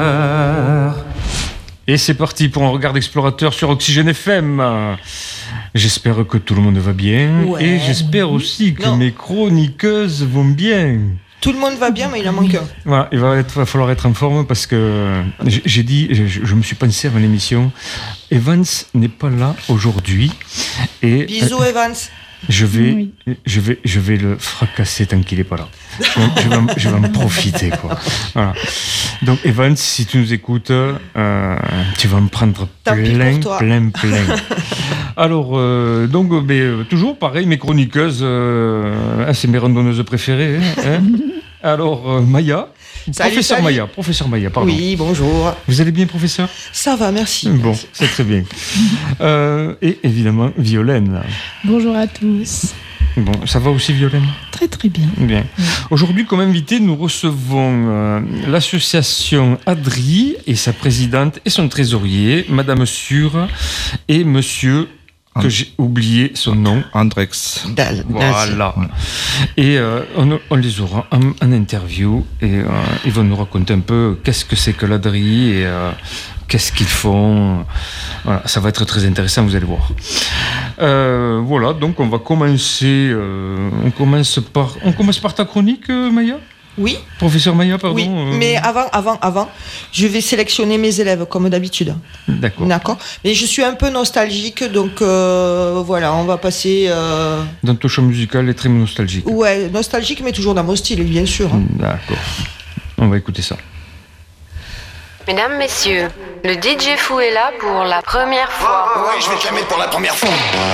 Et c'est parti pour un regard d'explorateur sur Oxygène FM. J'espère que tout le monde va bien. Ouais. Et j'espère aussi que mes chroniqueuses vont bien. Tout le monde va bien, mais il en manque un. Voilà, il va falloir être en forme parce que j'ai dit, je me suis pensé avant l'émission, Evans n'est pas là aujourd'hui. Et Bisous Evans. je vais le fracasser tant qu'il n'est pas là. Je vais en profiter, quoi. Voilà. Donc Evans, si tu nous écoutes, tu vas me prendre plein. Alors, toujours pareil, mes chroniqueuses, c'est mes randonneuses préférées. Hein. Alors, Maya, professeur Maya, pardon. Oui, bonjour. Vous allez bien, professeur ? Ça va, merci. Bon, c'est très bien. Et évidemment, Violaine. Bonjour à tous. Bon, ça va aussi, Violaine ? Très très bien. Bien. Oui. Aujourd'hui, comme invité, nous recevons l'association Adri et sa présidente et son trésorier, Madame Sûre et Monsieur... que j'ai oublié son nom. Andrex. Voilà. Ouais. Et on les aura en interview et ils vont nous raconter un peu qu'est-ce que c'est que l'Adri et qu'est-ce qu'ils font. Voilà, ça va être très intéressant, vous allez voir. Voilà, donc on va commencer. On commence par ta chronique, Maya ? Oui. Professeur Maya, pardon. Oui, mais avant, je vais sélectionner mes élèves comme d'habitude. D'accord. Mais je suis un peu nostalgique, donc voilà, on va passer. Dans ton choix musical est très nostalgique. Ouais, nostalgique, mais toujours dans mon style, bien sûr. D'accord. On va écouter ça. Mesdames, messieurs, le DJ Fou est là pour la première fois. Ouais, je vais te la mettre pour la première fois.